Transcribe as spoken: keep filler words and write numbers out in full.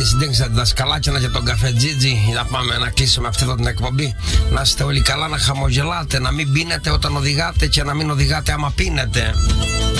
συντέξτε τα δασκαλάκια για τον καφετζίτζι. Να πάμε να κλείσουμε αυτή εδώ την εκπομπή. Να είστε όλοι καλά, να χαμογελάτε, να μην πίνετε όταν οδηγάτε και να μην οδηγάτε άμα πίνετε.